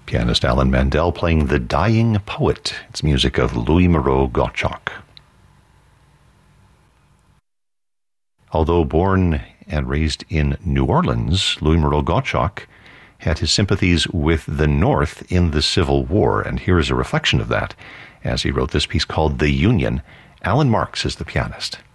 Pianist Alan Mandel playing The Dying Poet. It's music of Louis Moreau Gottschalk. Although born and raised in New Orleans, Louis Moreau Gottschalk had his sympathies with the North in the Civil War, and here is a reflection of that as he wrote this piece called The Union. Alan Marks is the pianist.